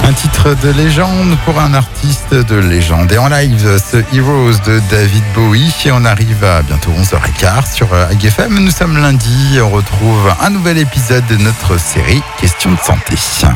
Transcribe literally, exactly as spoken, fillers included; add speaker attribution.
Speaker 1: Un titre de légende pour un artiste de légende. Et en live, ce Heroes de David Bowie. Et on arrive à bientôt onze heures quinze sur A G F M. Nous sommes lundi et on retrouve un nouvel épisode de notre série Questions de santé.